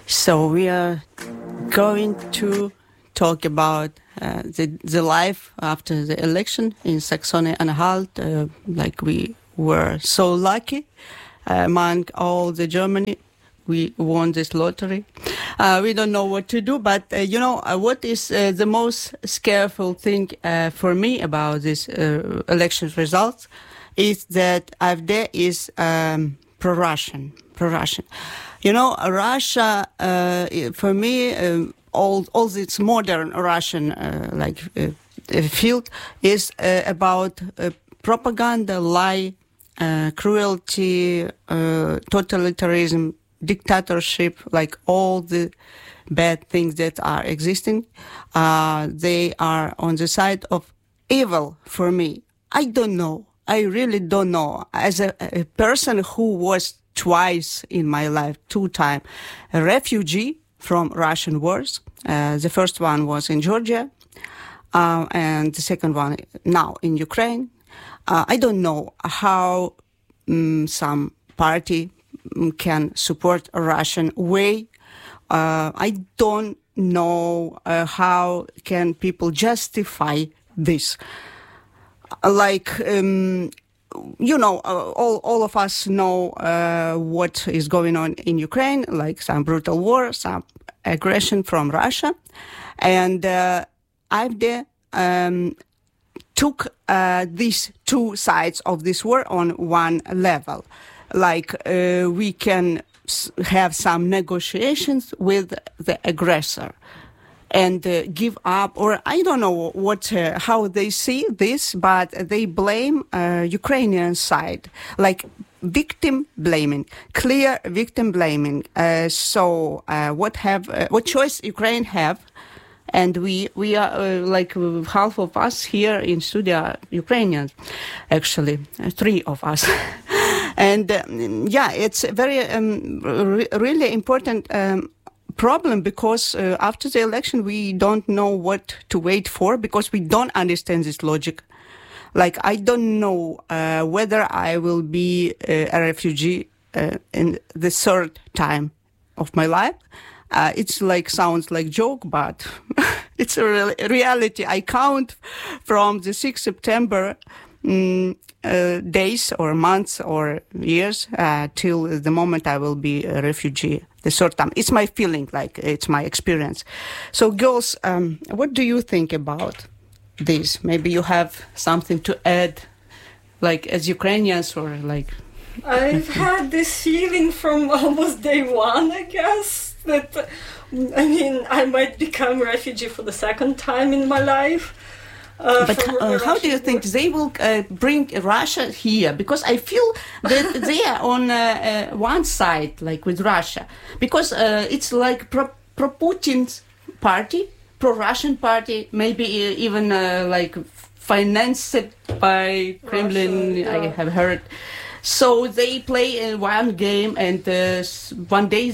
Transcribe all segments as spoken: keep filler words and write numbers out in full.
So we are going to talk about uh, the the life after the election in Saxony-Anhalt. Uh, like we were so lucky uh, among all the Germany, we won this lottery. Uh, we don't know what to do, but uh, you know uh, what is uh, the most scareful thing uh, for me about this uh, election results is that AfD is um, pro-Russian, pro-Russian. You know, Russia, uh, for me, um, all all this modern Russian uh, like uh, field is uh, about uh, propaganda, lie, uh, cruelty, uh, totalitarianism, dictatorship, like all the bad things that are existing. Uh, they are on the side of evil for me. I don't know. I really don't know. As a, a person who was twice in my life, two times, a refugee from Russian wars. Uh, the first one was in Georgia, uh, and the second one now in Ukraine. Uh, I don't know how um, some party can support a Russian way. Uh, I don't know uh, how can people justify this. Like, um, you know, uh, all all of us know uh, what is going on in Ukraine, like some brutal war, some aggression from Russia, and uh, AfD um, took uh, these two sides of this war on one level. Like uh, we can have some negotiations with the aggressor and uh, give up, or I don't know what uh, how they see this, but they blame uh, Ukrainian side, like victim blaming, clear victim blaming. Uh, so uh, what have uh, what choice Ukraine have? And we we are uh, like half of us here in studio are Ukrainians, actually uh, three of us. And um, yeah, it's a very um, re- really important um, problem because uh, after the election we don't know what to wait for because we don't understand this logic. Like I don't know uh, whether I will be uh, a refugee uh, in the third time of my life. Uh, it's like sounds like joke, but it's a real, reality. I count from the sixth of September. Um, uh, days or months or years uh, till the moment I will be a refugee the third time. It's my feeling, like it's my experience. So girls, um, what do you think about this? Maybe you have something to add, like as Ukrainians or like... I've had this feeling from almost day one, I guess, that, I mean, I might become a refugee for the second time in my life. Uh, but uh, how do you think war? They will uh, bring Russia here? Because I feel that they are on uh, uh, one side, like with Russia, because uh, it's like pro, pro Putin's party, pro Russian party, maybe even uh, like financed by Kremlin. Russia, yeah. I have heard. So they play in one game, and uh, one day,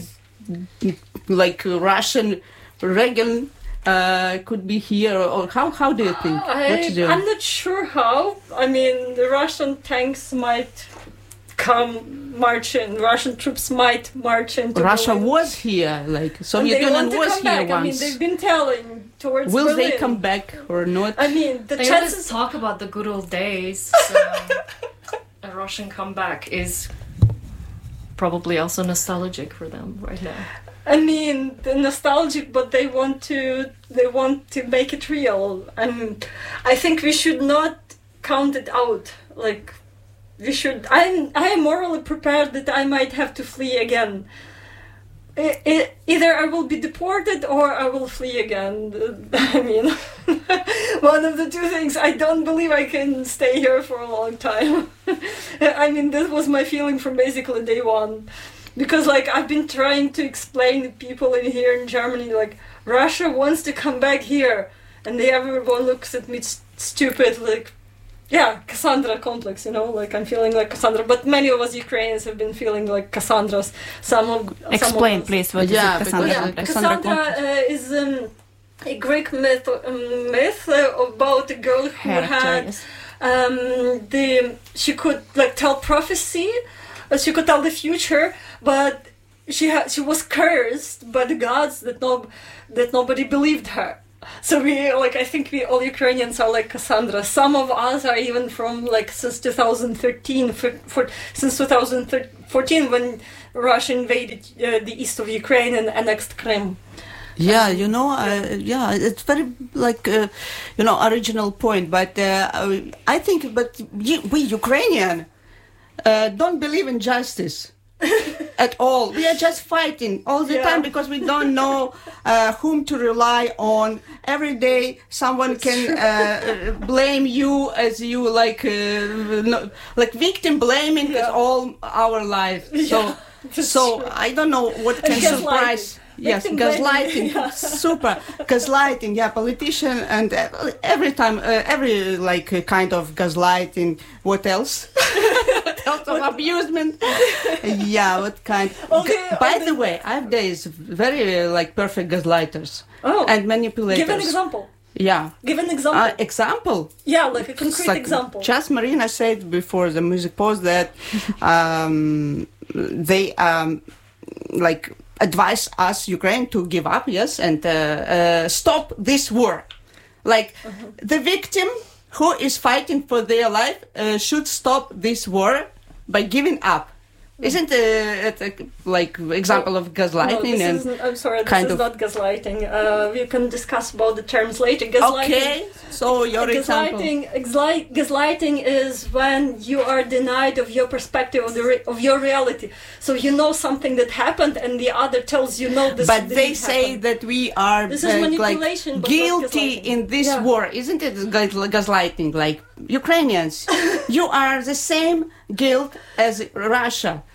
like Russian Reagan. Uh, could be here, or how? How do you think? I, what to do? I'm not sure how. I mean, the Russian tanks might come marching. Russian troops might march into Russia Berlin. was here, like Soviet Union was here back. once. I mean, they've been telling towards. Will Berlin. they come back or not? I mean, the they chances always talk about the good old days. So a Russian comeback is probably also nostalgic for them right now. I mean, the nostalgic, but they want to they want to make it real, and I think we should not count it out. Like we should. I'm I am morally prepared that I might have to flee again. It, it, either I will be deported or I will flee again. I mean, one of the two things. I don't believe I can stay here for a long time. I mean, this was my feeling from basically day one. Because, like, I've been trying to explain to people in here in Germany, like, Russia wants to come back here. And they, everyone looks at me st- stupid, like, yeah, Cassandra complex, you know, like, I'm feeling like Cassandra. But many of us Ukrainians have been feeling like Cassandras. Some of Explain, some of please, what yeah, is it, Cassandra yeah, complex? Cassandra uh, is um, a Greek myth, um, myth uh, about a girl who had um, the, she could, like, tell prophecy. She could tell the future, but she ha- she was cursed by the gods that no that nobody believed her. So we like I think we all Ukrainians are like Cassandra. Some of us are even from like since two thousand thirteen, for, for, since two thousand fourteen when Russia invaded uh, the east of Ukraine and annexed Crimea. Yeah, you know, uh, yeah, it's very like uh, you know original point, but uh, I think, but we Ukrainian uh, don't believe in justice at all. We are just fighting all the Yeah. time because we don't know uh, whom to rely on. Every day, someone It's can uh, blame you as you like, uh, no, like victim blaming Yeah. is all our life. So, Yeah, that's so true. I don't know what And can gaslighting. surprise. Yes, Victim blaming, gaslighting, yeah. super gaslighting. Yeah, politician and uh, every time, uh, every like uh, kind of gaslighting. What else? What else of abusement? Yeah, what kind? Okay, G- By okay. the way, I have days very uh, like perfect gaslighters Oh, and manipulators. give an example. Yeah. Give an example. Uh, example. yeah, like a It's concrete like example. Just Marina said before the music pause that um, they um, like advise us Ukraine to give up, yes, and uh, uh, stop this war. Like Uh-huh. the victim who is fighting for their life uh, should stop this war by giving up. Isn't uh, it a, like example of No, gaslighting this and isn't, I'm sorry, this kind is of- not gaslighting. Uh, we can discuss about the terms later. Gaslighting, okay? So your example. gaslighting, gaslight, gaslighting is when you are denied of your perspective of the re- of your reality. So you know something that happened, and the other tells you no, this. But they didn't say happen. that we are This is uh, like manipulation, but not guilty gaslighting. in this Yeah. war, isn't it? gas- Gaslighting, like Ukrainians, you are the same guilt as Russia.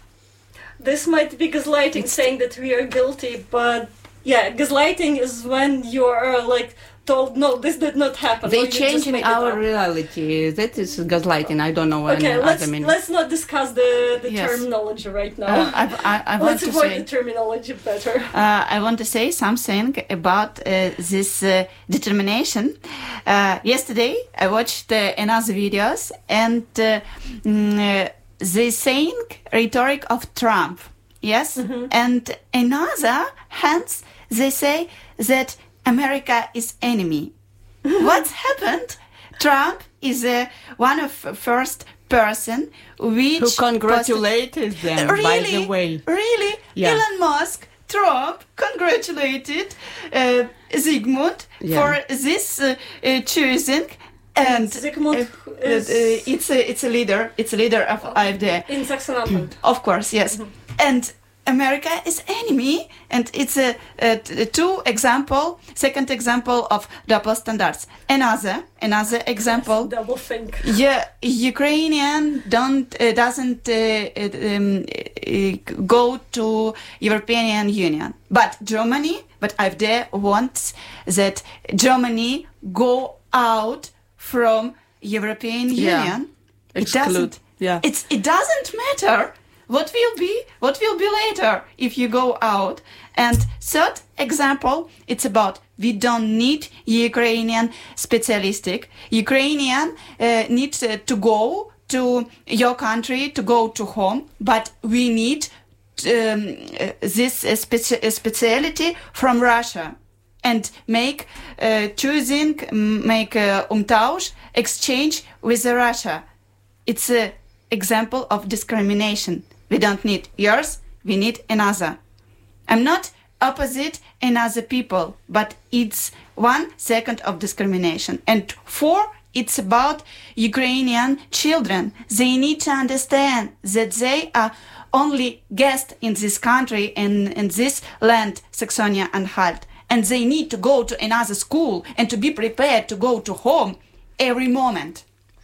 This might be gaslighting, saying that we are guilty, but yeah, gaslighting is when you are like told no, this did not happen. or They you just changing made it our up. reality. That is gaslighting. I don't know any Okay, let's other meaning. let's not discuss the, the Yes. terminology right now. Uh, I, I, I want let's to avoid say. the terminology better. Uh, I want to say something about uh, this uh, determination. Uh, yesterday, I watched uh, another videos, and uh, mm, uh, the saying rhetoric of Trump, yes, and another hands they say that America is enemy. What's happened? Trump is uh, one of first person which Who congratulated them, really, by the way. Really? Yeah. Elon Musk, Trump congratulated uh, Zygmunt Yeah. for this uh, uh, choosing. And Zygmunt uh, is- uh, it's a it's a leader. It's a leader of A F D. In Saxon-Anhalt. Of course, yes. And America is enemy, and it's a, a t- two example. Second example of double standards. Another another example. Double think. Yeah, Ukrainian don't uh, doesn't uh, uh, um, uh, go to European Union, but Germany, but A F D wants that Germany go out from European Yeah. Union. It Exclude. doesn't. Yeah. It's it doesn't matter what will be what will be later if you go out. And third example, it's about we don't need Ukrainian specialistic. Ukrainian uh, needs uh, to go to your country, to go to home, but we need um, uh, this uh, speci- uh, speciality from Russia and make uh, choosing, m- make uh, umtausch, exchange with uh, Russia. It's an example of discrimination. We don't need yours, we need another. I'm not opposite another people, but it's one second of discrimination. And four, it's about Ukrainian children. They need to understand that they are only guests in this country and in this land, Saxonia-Anhalt. And they need to go to another school and to be prepared to go to home every moment.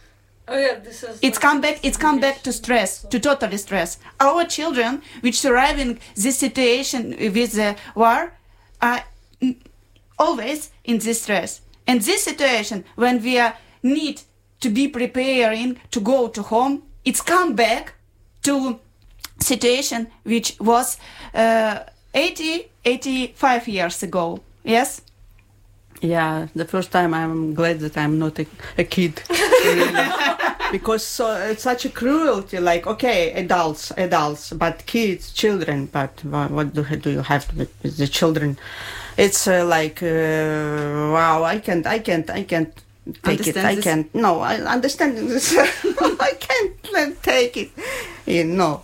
Oh yeah, this is. It's come back. It's come back to stress, to totally stress. Our children, which surviving this situation with the war, are mm, always in this stress. And this situation, when we are need to be preparing to go to home, it's come back to situation which was uh, eighty, eighty-five years ago. Yes. Yeah, the first time I'm glad that I'm not a, a kid. Really. because so, it's such a cruelty. Like, okay, adults, adults, but kids, children. But what, what do, do you have with, with the children? It's uh, like, uh, wow, I can't, I can't, I can't take Understand it. I this? can't. No, I understand this. I can't take it. Yeah, no.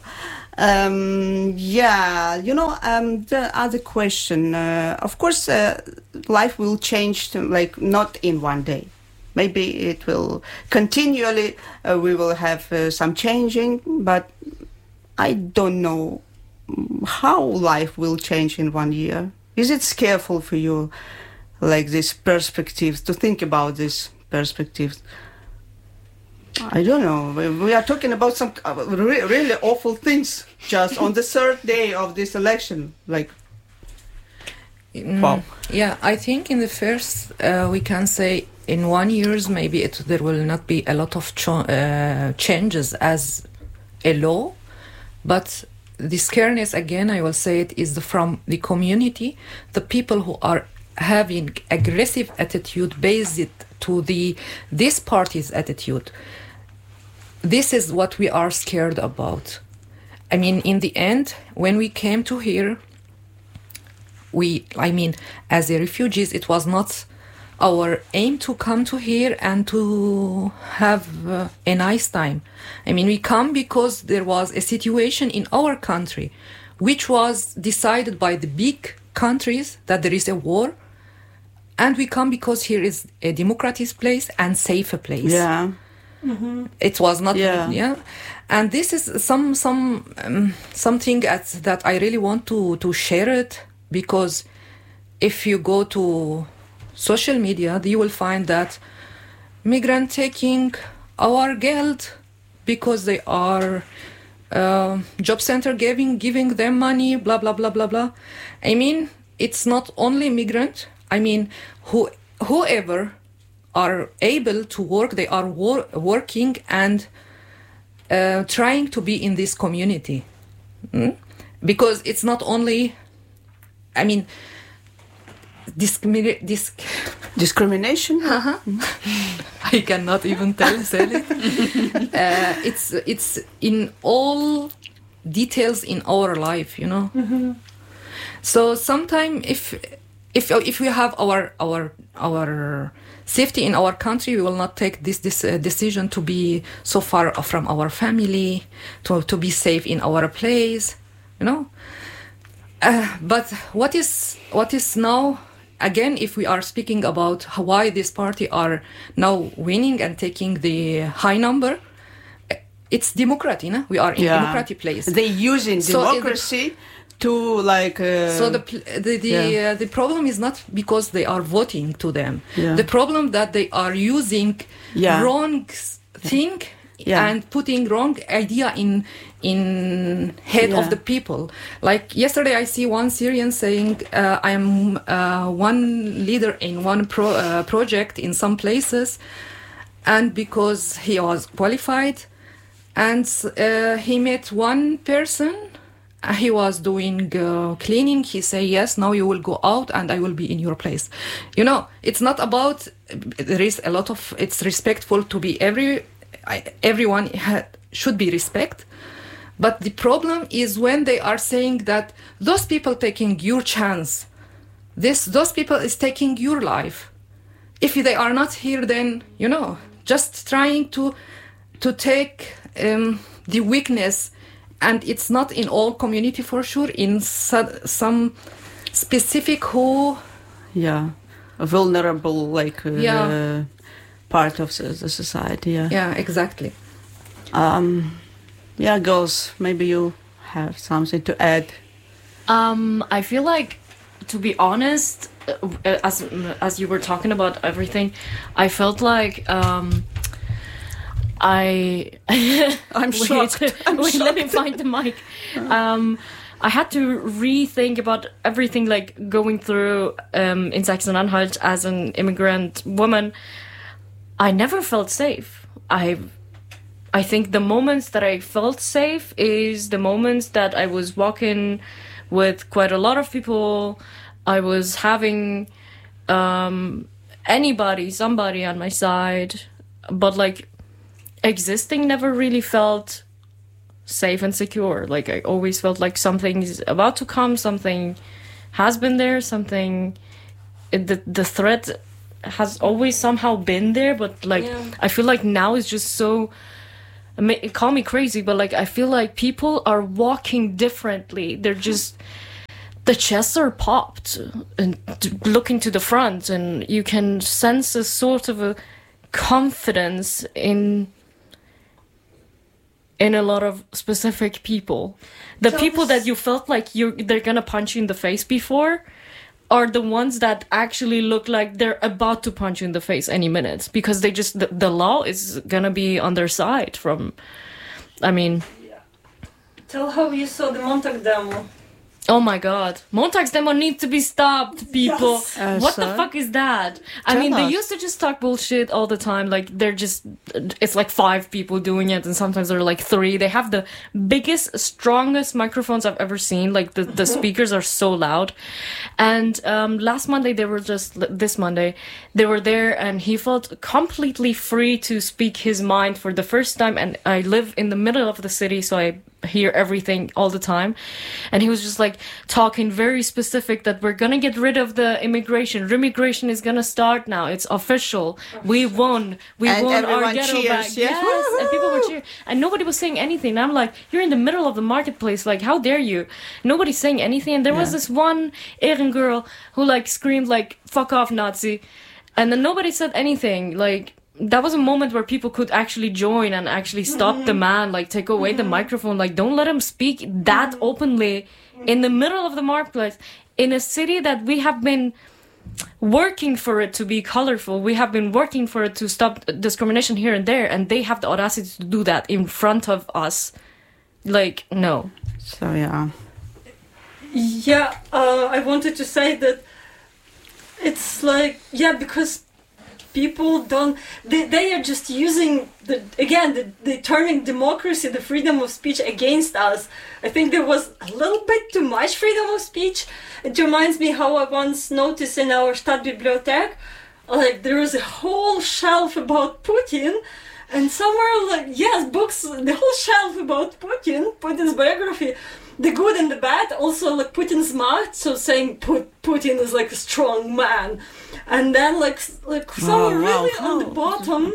Um, yeah, you know, um, the other question, uh, of course, uh, life will change, to, like, not in one day. Maybe it will continually, uh, we will have uh, some changing, but I don't know how life will change in one year. Is it scareful for you, like, these perspectives, to think about these perspectives? I don't know. We- We are talking about some uh, re- really awful things just on the third day of this election. Like, Mm, Wow. Yeah, I think in the first uh, we can say in one years maybe it there will not be a lot of cho- uh, changes as a law, but the scareness again I will say it is the, from the community, the people who are having aggressive attitude based to the this party's attitude. This is what we are scared about. I mean, in the end, when we came to here, we, I mean, as a refugees, it was not our aim to come to here and to have uh, a nice time. I mean, we come because there was a situation in our country, which was decided by the big countries that there is a war, and we come because here is a democratic place and safer place. yeah, It was not, Yeah. yeah, and this is some some um, something that that I really want to to share it, because if you go to social media, you will find that migrant taking our geld because they are uh, job center giving giving them money, blah blah blah blah blah. I mean, it's not only migrant. I mean, who whoever are able to work, they are wor- working and uh, trying to be in this community. Mm? Because it's not only, I mean, discrimi- disc- discrimination. I cannot even tell say it. uh, it's it's in all details in our life, you know. So sometimes if if if we have our our our safety in our country, we will not take this this uh, decision to be so far from our family, to to be safe in our place, you know. Uh, but what is what is now again? If we are speaking about how- why this party are now winning and taking the high number, uh, it's democracy. You know? We are in Yeah. democratic place. They using So in the- democracy to, like... Uh, So the pl- the the, yeah. uh, the problem is not because they are voting to them. Yeah. The problem that they are using Yeah. wrong s- thing Yeah. and putting wrong idea in in head Yeah. of the people. Like yesterday, I see one Syrian saying, uh, "I am uh, one leader in one pro- uh, project in some places, and because he was qualified, and uh, he met one person." Uh, He was doing uh, cleaning. He say, yes, now you will go out and I will be in your place. You know, it's not about, there is a lot of, it's respectful to be every, I, everyone ha, should be respect. But the problem is when they are saying that those people taking your chance, this, those people is taking your life. If they are not here, then, you know, just trying to, to take um, the weakness. And it's not in all community for sure, in so- some specific who... yeah, a vulnerable, like, uh, Yeah. part of the, the society, yeah. Yeah, exactly. Um, yeah, girls, maybe you have something to add. Um, I feel like, to be honest, uh, as as you were talking about everything, I felt like um, I. I'm wait, shocked. I'm wait, let me shocked. find the mic. Um, I had to rethink about everything, like going through um, in Saxony-Anhalt as an immigrant woman. I never felt safe. I I think the moments that I felt safe is the moments that I was walking with quite a lot of people. I was having um, anybody, somebody on my side, but like existing never really felt safe and secure. Like, I always felt like something is about to come, something has been there, something... The, the threat has always somehow been there, but, like, Yeah. I feel like now it's just so... I mean, call me crazy, but, like, I feel like people are walking differently. They're just... The chests are popped and looking to the front, and you can sense a sort of a confidence in in a lot of specific people. The Tell people us- that you felt like you they're gonna punch you in the face before are the ones that actually look like they're about to punch you in the face any minute, because they just the, the law is gonna be on their side. From, I mean, Tell how you saw the Montag demo. oh my god, Montag's demo needs to be stopped, people. Yes. Uh, What the so? fuck is that? I Tell mean, they us. used to just talk bullshit all the time. Like, they're just, it's like five people doing it, and sometimes they're like three. They have the biggest, strongest microphones I've ever seen. Like, the, the speakers are so loud. And um, last Monday, they were just, this Monday, they were there, and he felt completely free to speak his mind for the first time. And I live in the middle of the city, so I hear everything all the time. And he was just like talking very specific that we're gonna get rid of the immigration. Remigration is gonna start now. It's official. We won. We And won our everyone ghetto cheers, back. yeah. Yes, and people were cheering. And nobody was saying anything. And I'm like, you're in the middle of the marketplace. Like, how dare you? Nobody's saying anything. And there was Yeah. this one Ehren girl who like screamed like, fuck off, Nazi. And then nobody said anything. Like, that was a moment where people could actually join and actually stop Mm-hmm. the man, like take away the microphone, like don't let him speak that Mm-hmm. openly in the middle of the marketplace in a city that we have been working for it to be colorful. We have been working for it to stop discrimination here and there, and they have the audacity to do that in front of us. Like, no. So yeah. Yeah, uh, I wanted to say that it's like, yeah, because people don't, they, they are just using, the again, the, the turning democracy, the freedom of speech against us. I think there was a little bit too much freedom of speech. It reminds me how I once noticed in our Stadtbibliothek, like there was a whole shelf about Putin, and somewhere like, yes, books, the whole shelf about Putin, Putin's biography, the good and the bad, also like Putin's macht, so saying Put, Putin is like a strong man. And then like like somewhere wow, really on the cool. bottom,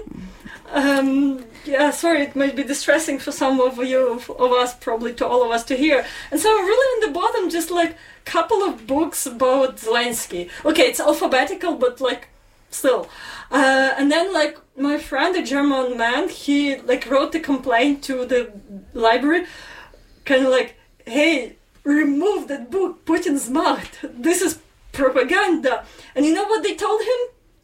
um, yeah, sorry, it might be distressing for some of you, of, of us, probably to all of us to hear. And so really on the bottom, just like couple of books about Zelensky. Okay, it's alphabetical, but like still. Uh, and then like my friend, a German man, he like wrote a complaint to the library, kind of like, hey, remove that book, Putin's Macht. This is propaganda. And you know what they told him?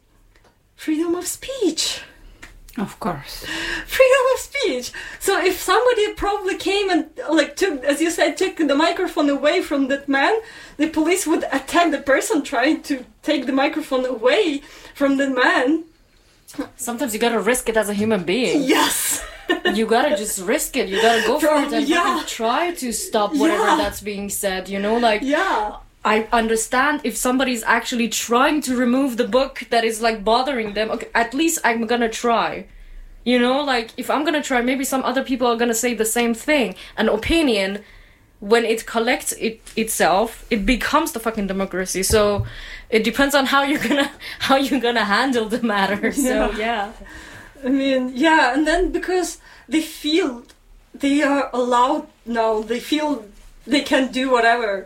Freedom of speech. Of course. Freedom of speech. So if somebody probably came and like took, as you said, took the microphone away from that man, the police would attack the person trying to take the microphone away from the man. Sometimes you gotta risk it as a human being. Yes. You gotta just risk it. You gotta go for it and Yeah. fucking try to stop whatever Yeah. that's being said. You know, like, Yeah. I understand if somebody's actually trying to remove the book that is like bothering them. Okay, at least I'm gonna try. You know, like if I'm gonna try, maybe some other people are gonna say the same thing. An opinion, when it collects it itself, it becomes the fucking democracy. So it depends on how you're gonna how you're gonna handle the matter. So yeah. I mean, yeah, and then because they feel they are allowed now, they feel they can do whatever.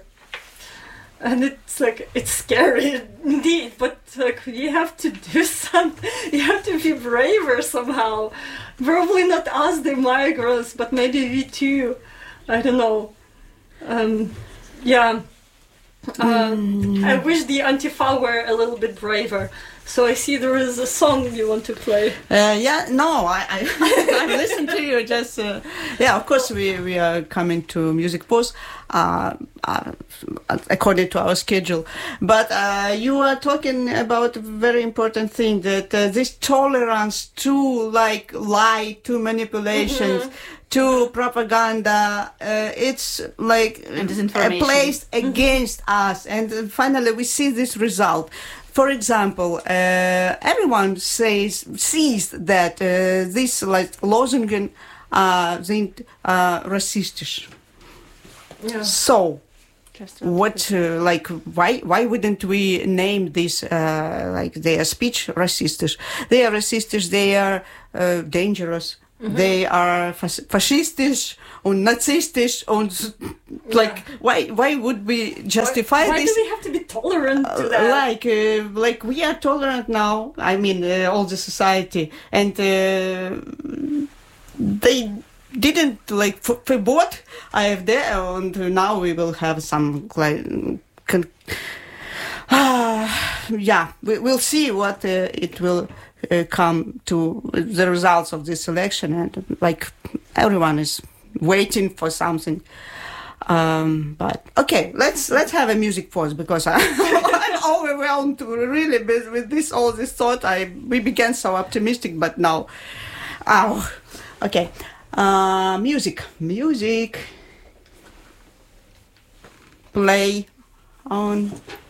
And it's like, it's scary indeed, but like, you have to do something, you have to be braver somehow. Probably not us, the migrants, but maybe we too. I don't know. Um, yeah. Um, I wish the Antifa were a little bit braver. So I see there is a song you want to play. Uh, yeah, no, I, I, I listened to you. Just uh, yeah, of course we, we are coming to music pause, uh, uh, according to our schedule. But uh, you are talking about a very important thing, that uh, this tolerance to like lie, to manipulations, mm-hmm. to propaganda, uh, it's like And disinformation. placed against us, and uh, finally we see this result. for example, uh, everyone says sees that uh, this like Losungen uh, sind uh, rassistisch. Yeah. So, what uh, like why why wouldn't we name this uh, like their speech rassistisch? They are rassistisch. They are uh, dangerous. Mm-hmm. They are fas- fascistisch and nazistisch and like yeah. why why would we justify why, why this? Why do we have to be tolerant to uh, that? Like uh, like we are tolerant now. I mean, uh, all the society, and uh, they didn't like f- verbot A F D, and now we will have some like con- uh, yeah we, we'll see what uh, it will uh, come to the results of this election, and like everyone is waiting for something, um, but okay, let's let's have a music pause because I, I'm overwhelmed really with, with this all this thought. I we began so optimistic, but now oh okay. Uh, music, music, play on